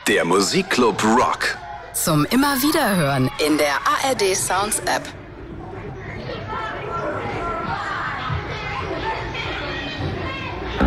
Der Musikclub Rock. Zum immer wieder hören in der ARD Sounds App.